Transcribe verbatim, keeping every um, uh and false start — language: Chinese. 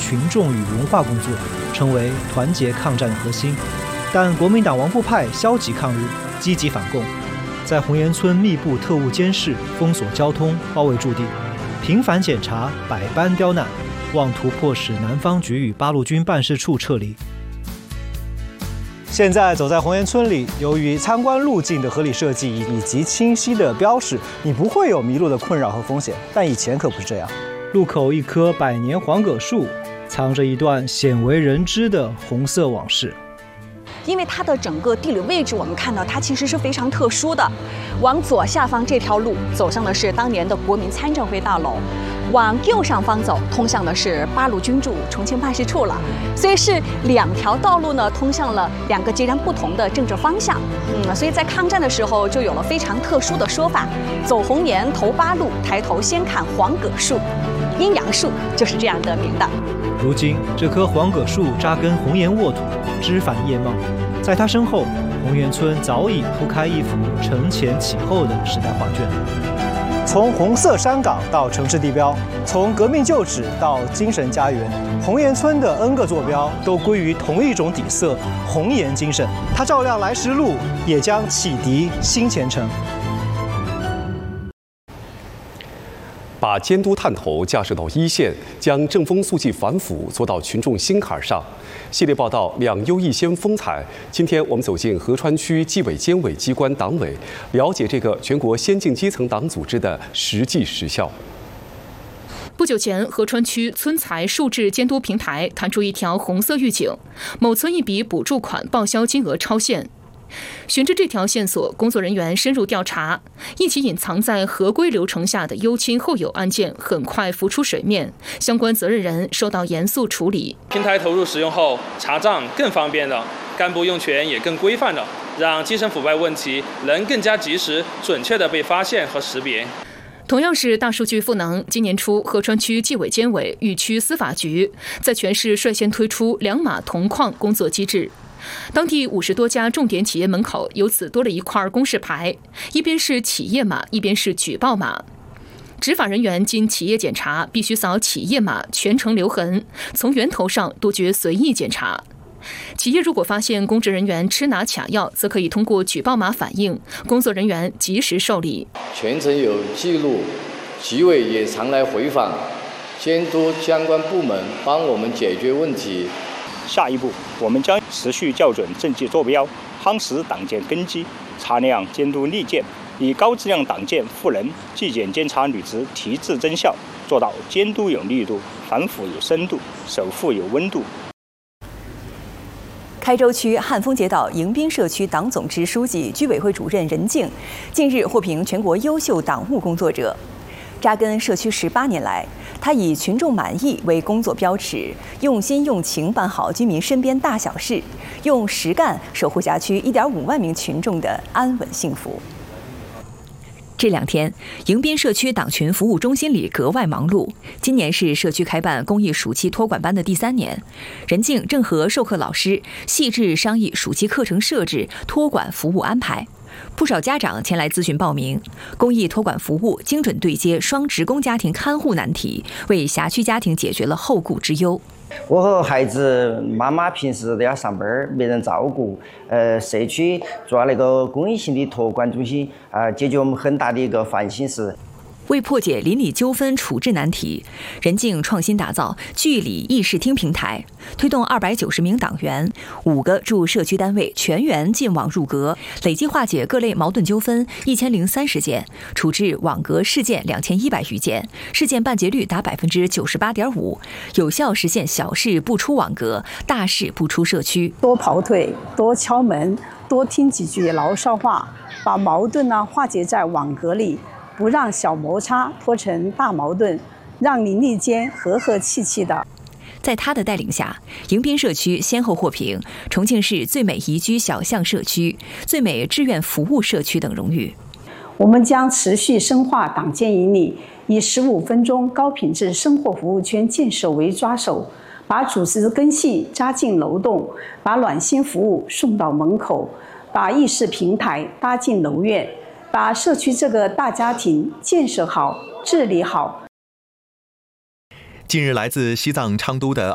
群众与文化工作，成为团结抗战的核心。但国民党王部派消极抗日，积极反共，在红岩村密布特务监视，封锁交通，包围驻地，频繁检查，百般刁难，妄图迫使南方局与八路军办事处撤离。现在走在红岩村里，由于参观路径的合理设计以及清晰的标识，你不会有迷路的困扰和风险。但以前可不是这样。路口一棵百年黄葛树，藏着一段鲜为人知的红色往事。 因为它的整个地理位置，我们看到它其实是非常特殊的。往左下方这条路走上的是当年的国民参政会大楼，往右上方走通向的是八路军驻重庆办事处了。所以是两条道路呢通向了两个截然不同的政治方向。嗯，所以在抗战的时候就有了非常特殊的说法：走红岩头八路，抬头先看黄葛树。阴阳树就是这样得名的。 如今，这棵黄葛树扎根红岩沃土，枝繁叶茂，在它身后，红岩村早已铺开一幅承前启后的时代画卷。从红色山岗到城市地标，从革命旧址到精神家园，红岩村的 N 个坐标都归于同一种底色——红岩精神。它照亮来时路，也将启迪新前程。 把监督探头架设到一线，将正风肃纪反腐做到群众心坎上。系列报道两优一先风采。今天我们走进合川区纪委监委机关党委，了解这个全国先进基层党组织的实际实效。 不久前，合川区村财数质监督平台弹出一条红色预警，某村一笔补助款报销金额超限。循着这条线索，工作人员深入调查，一起隐藏在合规流程下的优亲厚友案件很快浮出水面，相关责任人受到严肃处理。 平台投入使用后，查账更方便了，干部用权也更规范了，让基层腐败问题能更加及时、准确地被发现和识别。 同样是大数据赋能，今年初，合川区纪委监委与区司法局在全市率先推出两码同框工作机制。当地五十多家重点企业门口由此多了一块公示牌，一边是企业码，一边是举报码。执法人员经企业检查，必须扫企业码全程留痕，从源头上杜绝随意检查。企业如果发现公职人员吃拿卡要，则可以通过举报码反映，工作人员及时受理。 全程有记录，纪委也常来回访，监督相关部门帮我们解决问题。 下一步，我们将持续校准政绩坐标，夯实党建根基，擦亮监督利剑，以高质量党建赋能纪检监察履职提质增效，做到监督有力度，反腐有深度，守护有温度。 开州区汉丰街道迎宾社区党总支书记、居委会主任任静，近日获评全国优秀党务工作者。扎根社区十八年来，他以群众满意为工作标尺，用心用情办好居民身边大小事，用实干守护辖区一点五万名群众的安稳幸福。这两天，迎宾社区党群服务中心里格外忙碌。今年是社区开办公益暑期托管班的第三年，任静正和授课老师细致商议暑期课程设置、托管服务安排。不少家长前来咨询报名，公益托管服务精准对接双职工家庭看护难题，为辖区家庭解决了后顾之忧。 我和孩子妈妈平时都要上班，没人照顾。呃，社区做那个公益性的托管中心，啊、呃，解决我们很大的一个烦心事。 为破解邻里纠纷处置难题，任静创新打造据理议事厅平台，推动二百九十名党员、五个驻社区单位全员进网入格，累计化解各类矛盾纠纷一千零三十件，处置网格事件两千一百余件，事件办结率达百分之九十八点五，有效实现小事不出网格，大事不出社区。 多跑腿，多敲门，多听几句牢骚话，把矛盾呢化解在网格里。不让小摩擦拖成大矛盾，让邻里间和和气气的。 在他的带领下，迎宾社区先后获评重庆市最美宜居小巷社区、最美志愿服务社区等荣誉。 我们将持续深化党建引领，以十五分钟高品质生活服务圈建设为抓手，把组织根系扎进楼栋，把暖心服务送到门口，把议事平台搭进楼院。把社区这个大家庭建设好、治理好。 近日，来自西藏昌都的